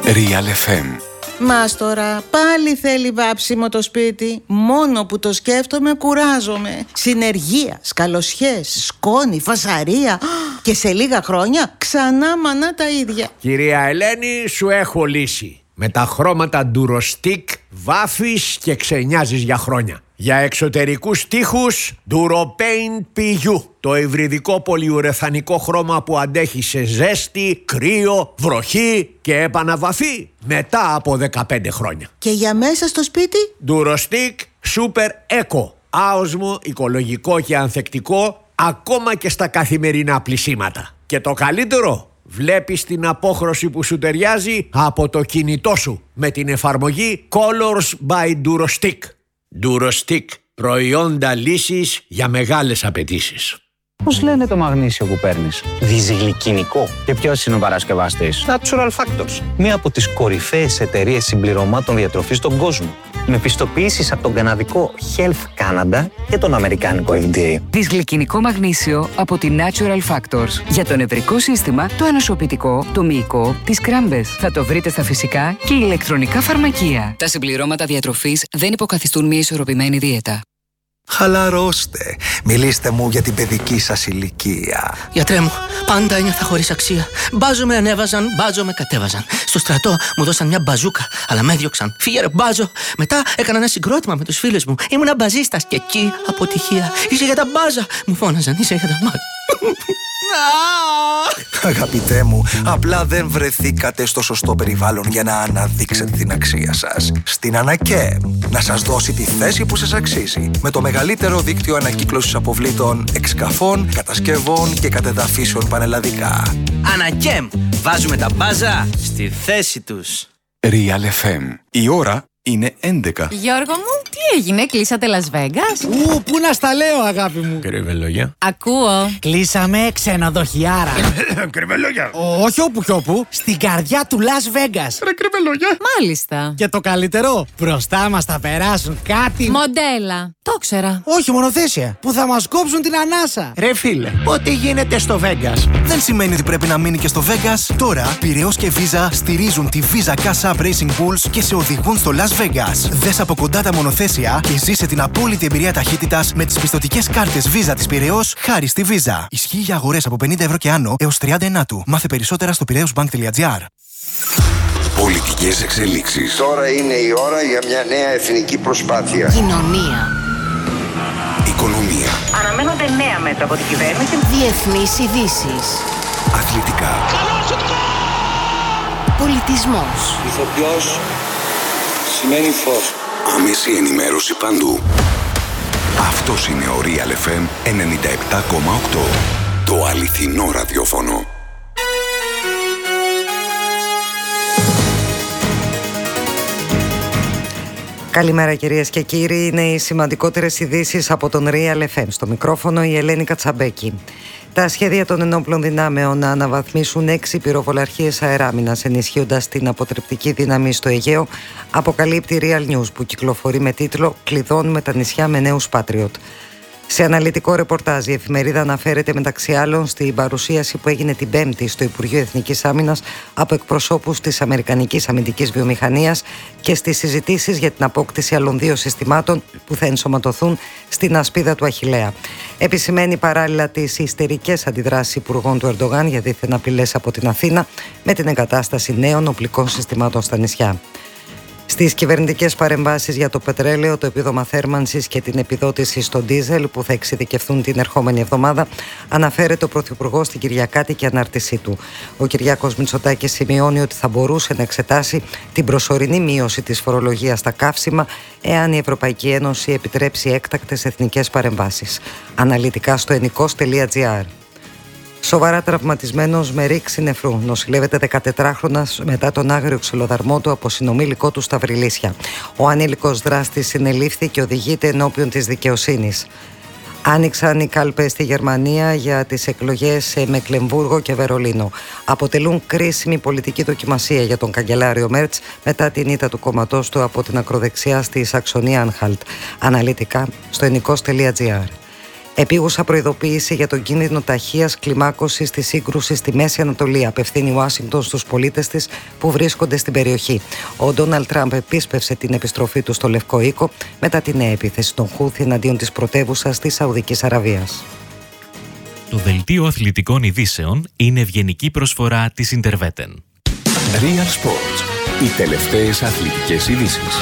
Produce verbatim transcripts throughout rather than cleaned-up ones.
Real εφ εμ. Μάστορα, πάλι θέλει βάψιμο το σπίτι. Μόνο που το σκέφτομαι κουράζομαι. Συνεργεία, σκαλοσιές, σκόνη, φασαρία. Και σε λίγα χρόνια ξανά μανά τα ίδια. Κυρία Ελένη, σου έχω λύση. Με τα χρώματα Durostic βάφεις και ξενιάζεις για χρόνια. Για εξωτερικούς τοίχους Duropaint πι γιου. Το υβριδικό πολυουρεθανικό χρώμα που αντέχει σε ζέστη, κρύο, βροχή και επαναβαφή μετά από δεκαπέντε χρόνια. Και για μέσα στο σπίτι Durostic Super Eco. Άοσμο, οικολογικό και ανθεκτικό ακόμα και στα καθημερινά πλυσίματα. Και το καλύτερο, βλέπεις την απόχρωση που σου ταιριάζει από το κινητό σου με την εφαρμογή Colors by Durostic. Durostic, προϊόντα λύσης για μεγάλες απαιτήσεις. Πώς λένε το μαγνήσιο που παίρνεις? Διζυγλικινικό. Και ποιος είναι ο παρασκευαστής? Natural Factors. Μία από τις κορυφαίες εταιρείες συμπληρωμάτων διατροφής στον κόσμο. Με πιστοποιήσεις από τον καναδικό Health Canada και τον αμερικάνικο εφ ντι έι. Δυσγλυκινικό μαγνήσιο από τη Natural Factors. Για το νευρικό σύστημα, το ανοσοποιητικό, το μυϊκό, τις κράμπες. Θα το βρείτε στα φυσικά και ηλεκτρονικά φαρμακεία. Τα συμπληρώματα διατροφής δεν υποκαθιστούν μια ισορροπημένη δίαιτα. Χαλαρώστε. Μιλήστε μου για την παιδική σας ηλικία. Γιατρέ μου, πάντα ένιωθα χωρίς αξία. Μπάζο με ανέβαζαν, μπάζο με κατέβαζαν. Στο στρατό μου δώσαν μια μπαζούκα, αλλά με έδιωξαν. Φύγε ρε μπάζο. Μετά έκανα ένα συγκρότημα με τους φίλους μου. Ήμουνα μπαζίστας και εκεί αποτυχία. Είσαι για τα μπάζα. Μου φώναζαν, είσαι για τα μάτια. Αγαπητέ μου, απλά δεν βρεθήκατε στο σωστό περιβάλλον για να αναδείξετε την αξία σας. Στην Ανακέμ, να σας δώσει τη θέση που σας αξίζει. Με το μεγαλύτερο δίκτυο ανακύκλωσης αποβλήτων, εξκαφών, κατασκευών και κατεδαφίσεων πανελλαδικά. Ανακέμ, βάζουμε τα μπάζα στη θέση τους. Real εφ εμ. Η ώρα είναι έντεκα. Γιώργο μου, τι έγινε, κλείσατε Las Vegas? Ου, πού να στα λέω, αγάπη μου. Κρυβελόγια. Ακούω. Κλείσαμε ξενοδοχιάρα. Κρυβελόγια. Όχι όπου κι όπου, στην καρδιά του Las Vegas. Ρε κρυβελόγια. Μάλιστα. Και το καλύτερο, μπροστά μας θα περάσουν κάτι. Μοντέλα. Το ξέρα. Όχι, μονοθέσια, που θα μας κόψουν την ανάσα. Ρε φίλε, ό,τι γίνεται στο Vegas δεν σημαίνει ότι πρέπει να μείνει και στο Vegas. Τώρα, Πειραιώς και Visa στηρίζουν τη Visa Cash App Racing Bulls και σε οδηγούν στο Las Vegas. Δες από κοντά τα μονοθέσια και ζήσε την απόλυτη εμπειρία ταχύτητας με τις πιστωτικές κάρτες Visa της Πειραιώς χάρη στη Visa. Ισχύει για αγορές από πενήντα ευρώ και άνω έως τριάντα ενάτου. Μάθε περισσότερα στο πειραιώσμπανκ τελεία τζι άρ. Πολιτικές εξελίξεις. Τώρα είναι η ώρα για μια νέα εθνική προσπάθεια. Κοινωνία. Οικονομία. Αναμένονται νέα μέτρα από την κυβέρνηση. Διεθνείς ειδήσεις. Αθλητικά. Πολιτισμός. Ηθοποιός σημαίνει φως. Άμεση ενημέρωση παντού. Αυτός είναι ο Real εφ εμ ενενήντα επτά κόμμα οκτώ. Το αληθινό ραδιόφωνο. Καλημέρα κυρίες και κύριοι, είναι οι σημαντικότερες ειδήσεις από τον Real εφ εμ. Στο μικρόφωνο η Ελένη Κατσαμπέκη. Τα σχέδια των ενόπλων δυνάμεων να αναβαθμίσουν έξι πυροβολαρχίες αεράμινας ενισχύοντας την αποτρεπτική δύναμη στο Αιγαίο αποκαλύπτει Real News, που κυκλοφορεί με τίτλο «Κλειδώνουμε τα νησιά με νέους Patriot». Σε αναλυτικό ρεπορτάζ, η εφημερίδα αναφέρεται μεταξύ άλλων στην παρουσίαση που έγινε την Πέμπτη στο Υπουργείο Εθνικής Άμυνας από εκπροσώπους της Αμερικανικής Αμυντικής Βιομηχανίας και στις συζητήσεις για την απόκτηση άλλων δύο συστημάτων που θα ενσωματωθούν στην ασπίδα του Αχιλλέα. Επισημαίνει παράλληλα τις ιστερικές αντιδράσεις υπουργών του Ερντογάν για δίθεν απειλές από την Αθήνα με την εγκατάσταση νέων οπλικών συστημάτων στα νησιά. Στις κυβερνητικές παρεμβάσεις για το πετρέλαιο, το επίδομα θέρμανσης και την επιδότηση στο ντίζελ που θα εξειδικευθούν την ερχόμενη εβδομάδα, αναφέρεται ο Πρωθυπουργός στην Κυριακάτικη ανάρτησή του. Ο Κυριάκος Μητσοτάκης σημειώνει ότι θα μπορούσε να εξετάσει την προσωρινή μείωση της φορολογίας στα καύσιμα εάν η Ευρωπαϊκή Ένωση επιτρέψει έκτακτες εθνικές παρεμβάσεις. Αναλυτικά στο ενικός τελεία τζι άρ. Σοβαρά τραυματισμένος με ρήξη νεφρού νοσηλεύεται δεκατετράχρονας μετά τον άγριο ξυλοδαρμό του από συνομήλικό του στα Βρυλίσια. Ο ανήλικος δράστης συνελήφθη και οδηγείται ενώπιον της δικαιοσύνης. Άνοιξαν οι κάλπες στη Γερμανία για τις εκλογές σε Μεκλεμβούργο και Βερολίνο. Αποτελούν κρίσιμη πολιτική δοκιμασία για τον καγκελάριο Μέρτς μετά την ήττα του κόμματός του από την ακροδεξιά στη Σαξονία Ανχάλτ. Αναλυτικά στο ενικός τελεία τζι άρ. Επίγουσα προειδοποίηση για τον κίνδυνο ταχείας κλιμάκωσης της σύγκρουσης στη Μέση Ανατολή απευθύνει η Ουάσιγκτον στους πολίτες της που βρίσκονται στην περιοχή. Ο Ντόναλντ Τραμπ επίσπευσε την επιστροφή του στο Λευκό Οίκο μετά την νέα επίθεση των Χούθι εναντίον της πρωτεύουσας της Σαουδικής Αραβίας. Το δελτίο αθλητικών ειδήσεων είναι ευγενική προσφορά της Interveten. Real Sports. Οι τελευταίες αθλητικές ειδήσεις.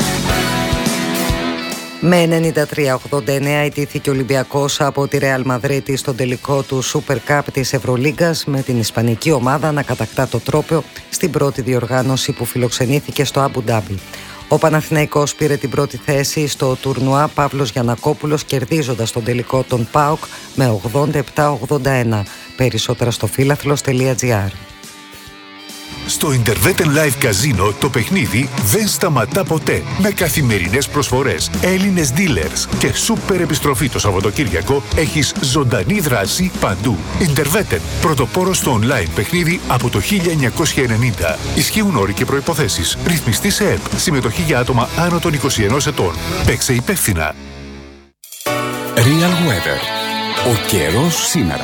Με ενενήντα τρία ογδόντα εννέα ιτήθηκε ο Ολυμπιακός από τη Ρεάλ Μαδρίτη στον τελικό του Super Cup της Ευρωλίγκας, με την ισπανική ομάδα να κατακτά το τρόπαιο στην πρώτη διοργάνωση που φιλοξενήθηκε στο Αμπου Ντάμπι. Ο Παναθηναϊκός πήρε την πρώτη θέση στο τουρνουά Παύλος Γιαννακόπουλος, κερδίζοντας τον τελικό των ΠΑΟΚ με ογδόντα επτά ογδόντα ένα. Περισσότερα στο φύλαθλος τελεία τζι άρ. Στο Interveten Live Casino το παιχνίδι δεν σταματά ποτέ. Με καθημερινές προσφορές, Έλληνες dealers και σούπερ επιστροφή το Σαββατοκύριακο, έχεις ζωντανή δράση παντού. Interveten, πρωτοπόρος στο online παιχνίδι από το χίλια εννιακόσια ενενήντα. Ισχύουν όροι και προϋποθέσεις. Ρυθμιστή σε ΕΠ. Συμμετοχή για άτομα άνω των είκοσι ενός ετών. Παίξε υπεύθυνα. Real Weather. Ο καιρός σήμερα.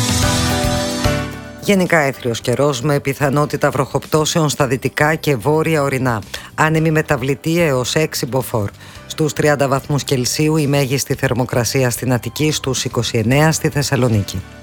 Γενικά έθριος καιρός με πιθανότητα βροχοπτώσεων στα δυτικά και βόρεια ορεινά. Άνεμη μεταβλητή έως έξι μποφόρ. Στους τριάντα βαθμούς Κελσίου η μέγιστη θερμοκρασία στην Αττική, στους είκοσι εννέα στη Θεσσαλονίκη.